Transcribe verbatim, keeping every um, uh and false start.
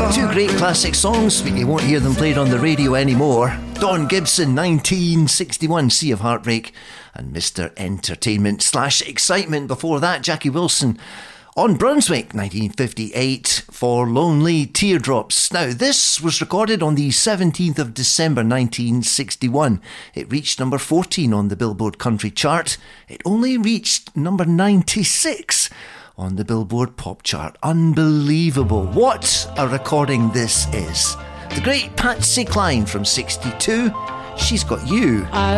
Two great classic songs, but you won't hear them played on the radio anymore. Don Gibson, nineteen sixty-one, Sea of Heartbreak, and Mister Entertainment slash Excitement. Before that, Jackie Wilson on Brunswick, nineteen fifty-eight, for Lonely Teardrops. Now, this was recorded on the seventeenth of December nineteen sixty-one. It reached number fourteen on the Billboard Country Chart. It only reached number ninety-six on the Billboard Pop Chart. Unbelievable. What a recording this is. The great Patsy Cline from sixty-two, She's Got You. I